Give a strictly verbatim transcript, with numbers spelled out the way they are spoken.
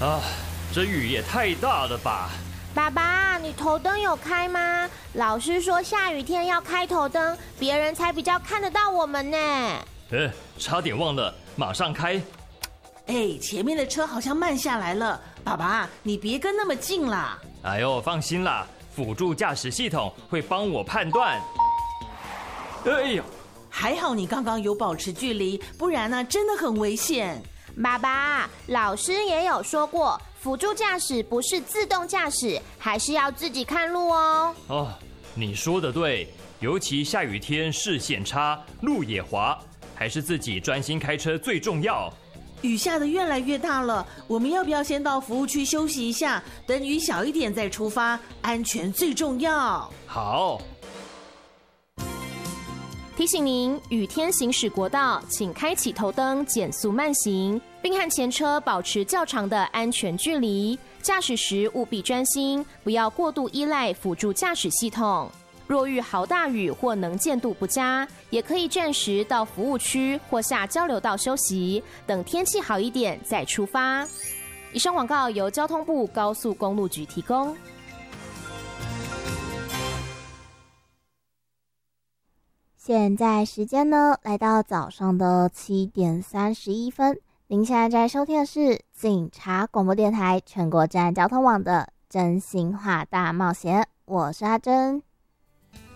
啊，这雨也太大了吧！ 爸爸，你头灯有开吗？老师说下雨天要开头灯，别人才比较看得到我们呢。 呃，差点忘了，马上开。 哎，前面的车好像慢下来了，爸爸，你别跟那么近啦。 哎呦，放心啦，辅助驾驶系统会帮我判断。哎呦， 还好你刚刚有保持距离，不然呢、啊，真的很危险。 爸爸，老师也有说过，辅助驾驶不是自动驾驶，还是要自己看路哦。 哦，你说的对，尤其下雨天视线差，路也滑，还是自己专心开车最重要。 雨下得越来越大了，我们要不要先到服务区休息一下，等雨小一点再出发？安全最重要。 好。 提醒您，雨天行驶国道，请开启头灯，减速慢行，并和前车保持较长的安全距离。驾驶时务必专心，不要过度依赖辅助驾驶系统。若遇豪大雨或能见度不佳，也可以暂时到服务区或下交流道休息，等天气好一点再出发。以上广告由交通部高速公路局提供。 现在时间呢，来到早上的七点三十一分。您现在在收听的是警察广播电台全国站交通网的真心话大冒险，我是阿珍。